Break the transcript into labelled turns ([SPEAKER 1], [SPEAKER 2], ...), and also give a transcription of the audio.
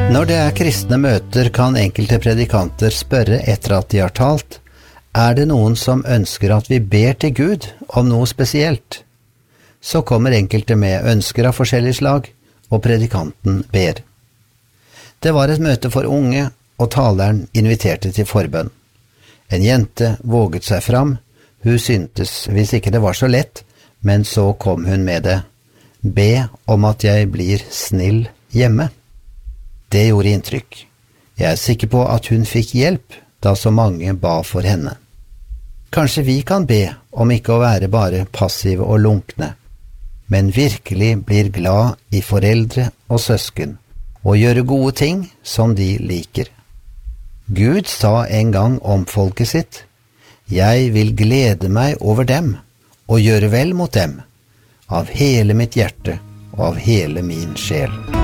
[SPEAKER 1] Når det kristne møter, kan enkelte predikanter spørre etter at de har talt, det noen som ønsker at vi ber til Gud om noe spesielt? Så kommer enkelte med ønsker av forskjellig slag, og predikanten ber. Det var et møte for unge, og taleren inviterte til forbønn. En jente våget seg fram, hun syntes hvis ikke det var så lett, men så kom hun med det. Be om at jeg blir snill hjemme. Det gjorde inntrykk. Jeg sikker på at hun fikk hjelp, da så mange ba for henne. Kanskje vi kan be om ikke å være bare passive og lunkne, men virkelig blir glad i foreldre og søsken, og gjøre gode ting som de liker. Gud sa en gang om folket sitt, «Jeg vil glede meg over dem, og gjøre vel mot dem, av hele mitt hjerte og av hele min sjel.»